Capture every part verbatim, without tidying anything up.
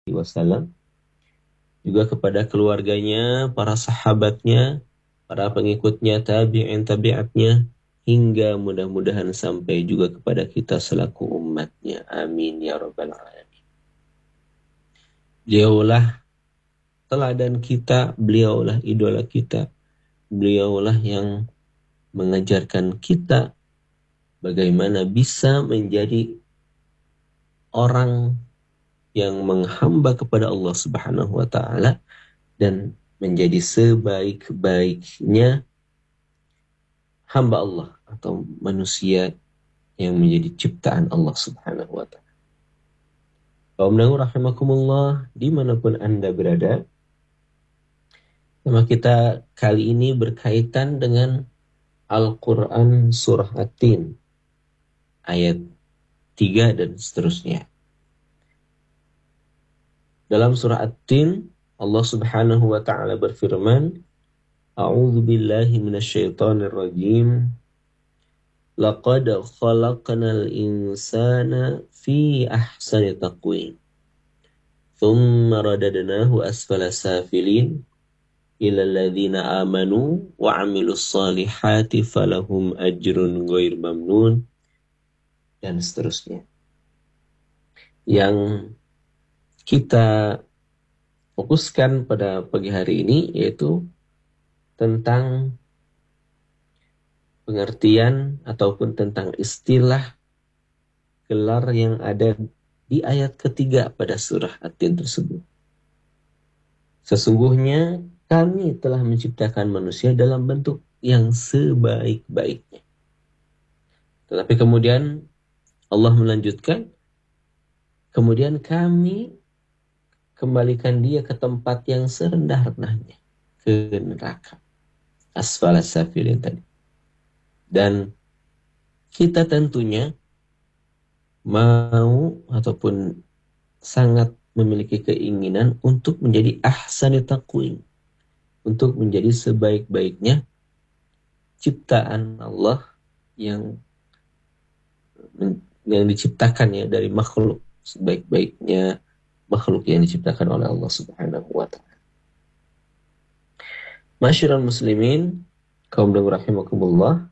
wasallam, juga kepada keluarganya, para sahabatnya, para pengikutnya, tabi'in tabi'atnya, hingga mudah-mudahan sampai juga kepada kita selaku umatnya. Amin ya rabbal alamin. Beliaulah teladan kita, beliaulah idola kita, beliaulah yang mengajarkan kita bagaimana bisa menjadi orang yang menghamba kepada Allah Subhanahu wa taala dan menjadi sebaik-baiknya hamba Allah atau manusia yang menjadi ciptaan Allah Subhanahu wa taala. Kaum dangu rahimakumullah, dimanapun Anda berada, tema kita kali ini berkaitan dengan Al-Quran Surah At-Tin ayat tiga dan seterusnya. Dalam surah At-Tin, Allah Subhanahu wa taala berfirman, A'udzu billahi minasyaitonir rajim. Laqad khalaqnal insana fi ahsani taqwim. Thumma radadnahu asfala safilin ila alladhina amanu wa 'amilus salihati falahum ajrun ghair mamnun, dan seterusnya. Yang kita fokuskan pada pagi hari ini yaitu tentang pengertian ataupun tentang istilah gelar yang ada di ayat ketiga pada surah At-Tin tersebut. Sesungguhnya kami telah menciptakan manusia dalam bentuk yang sebaik-baiknya. Tetapi kemudian Allah melanjutkan, kemudian kami kembalikan dia ke tempat yang serendah-rendahnya, ke neraka. Asfala safilin tadi. Dan kita tentunya mau ataupun sangat memiliki keinginan untuk menjadi ahsani taqwim, untuk menjadi sebaik-baiknya ciptaan Allah yang yang diciptakan ya dari makhluk, sebaik-baiknya makhluk yang diciptakan oleh Allah Subhanahu wa taala. Masyiral muslimin, kaum dangu rahimakumullah,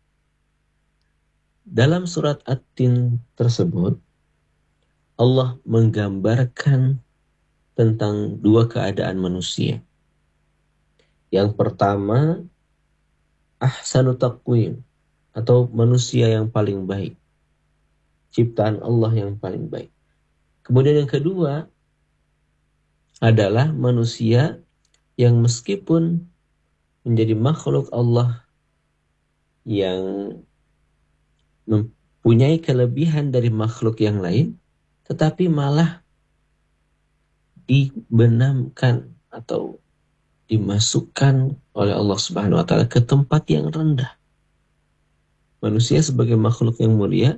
dalam surat At-Tin tersebut Allah menggambarkan tentang dua keadaan manusia. Yang pertama, ahsanu taqwim, atau manusia yang paling baik, ciptaan Allah yang paling baik. Kemudian yang kedua adalah manusia yang meskipun menjadi makhluk Allah yang mempunyai kelebihan dari makhluk yang lain, tetapi malah dibenamkan atau dimasukkan oleh Allah Subhanahu wa taala ke tempat yang rendah. Manusia sebagai makhluk yang mulia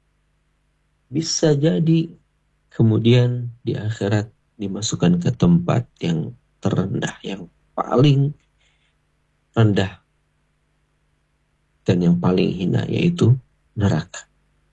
bisa jadi kemudian di akhirat dimasukkan ke tempat yang terendah, yang paling rendah dan yang paling hina, yaitu neraka.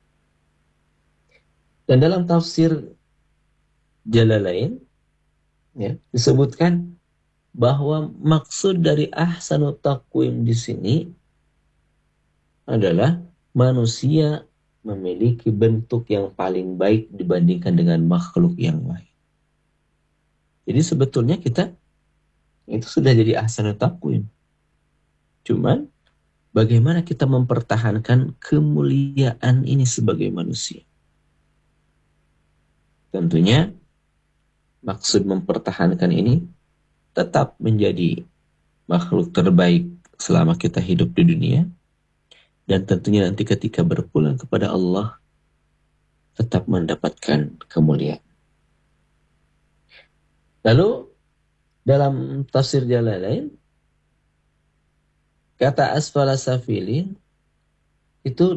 Dan dalam tafsir Jalalain ya, disebutkan bahwa maksud dari ahsanu taqwim di sini adalah manusia memiliki bentuk yang paling baik dibandingkan dengan makhluk yang lain. Jadi sebetulnya kita itu sudah jadi ahsanu taqwim. Cuman bagaimana kita mempertahankan kemuliaan ini sebagai manusia? Tentunya maksud mempertahankan ini tetap menjadi makhluk terbaik selama kita hidup di dunia. Dan tentunya nanti ketika berpulang kepada Allah tetap mendapatkan kemuliaan. Lalu dalam tafsir Jalalain, kata asfala safilin itu